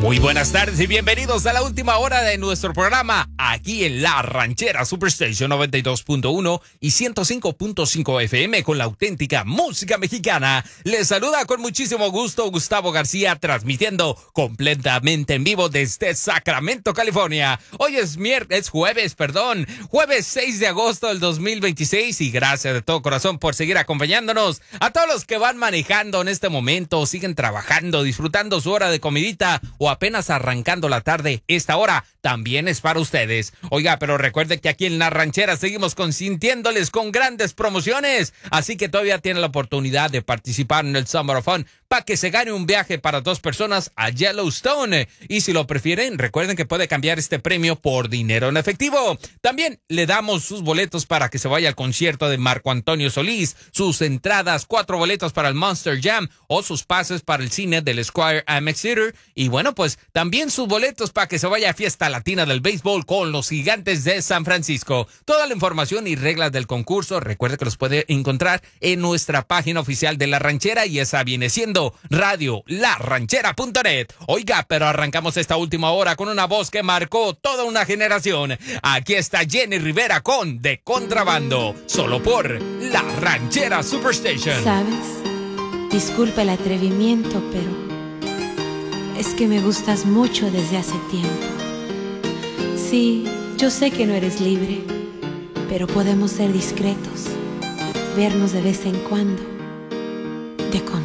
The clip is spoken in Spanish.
Muy buenas tardes y bienvenidos a la última hora de nuestro programa aquí en La Ranchera Superstation 92.1 y 105.5 FM con la auténtica música mexicana. Les saluda con muchísimo gusto Gustavo García, transmitiendo completamente en vivo desde Sacramento, California. Hoy es jueves 6 de agosto del 2026 y gracias de todo corazón por seguir acompañándonos. A todos los que van manejando en este momento, siguen trabajando, disfrutando su hora de comidita o apenas arrancando la tarde, esta hora también es para ustedes. Oiga, pero recuerde que aquí en La Ranchera seguimos consintiéndoles con grandes promociones, así que todavía tiene la oportunidad de participar en el Summer of Fun para que se gane un viaje para 2 personas a Yellowstone. Y si lo prefieren, recuerden que puede cambiar este premio por dinero en efectivo. También le damos sus boletos para que se vaya al concierto de Marco Antonio Solís, sus entradas, 4 boletos para el Monster Jam o sus pases para el cine del Square Amex Theater. Y bueno, pues también sus boletos para que se vaya a Fiesta Latina del Béisbol con los Gigantes de San Francisco. Toda la información y reglas del concurso, recuerde que los puede encontrar en nuestra página oficial de La Ranchera, y esa viene siendo radiolarranchera.net. Oiga, pero arrancamos esta última hora con una voz que marcó toda una generación. Aquí está Jenny Rivera con De Contrabando, solo por La Ranchera Superstation. ¿Sabes? Disculpa el atrevimiento, pero es que me gustas mucho desde hace tiempo. Sí, yo sé que no eres libre, pero podemos ser discretos, vernos de vez en cuando, de